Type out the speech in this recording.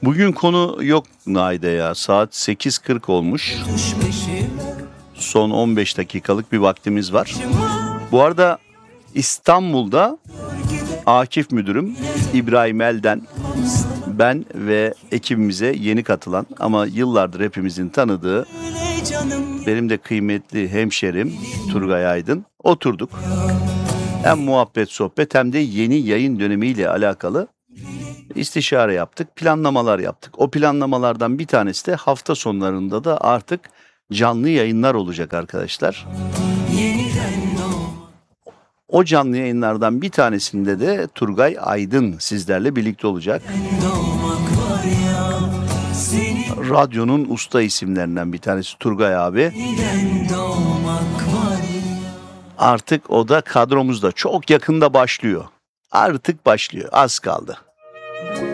Bugün konu yok Naide ya. Saat 8.40 olmuş. Son 15 dakikalık bir vaktimiz var. Bu arada İstanbul'da Akif Müdürüm İbrahim Elden, ben ve ekibimize yeni katılan ama yıllardır hepimizin tanıdığı benim de kıymetli hemşerim Turgay Aydın oturduk. Hem muhabbet sohbet hem de yeni yayın dönemiyle alakalı istişare yaptık, planlamalar yaptık. O planlamalardan bir tanesi de hafta sonlarında da artık canlı yayınlar olacak arkadaşlar. O canlı yayınlardan bir tanesinde de Turgay Aydın sizlerle birlikte olacak. Radyonun usta isimlerinden bir tanesi Turgay abi. Artık o da kadromuzda çok yakında başlıyor. Artık başlıyor, az kaldı.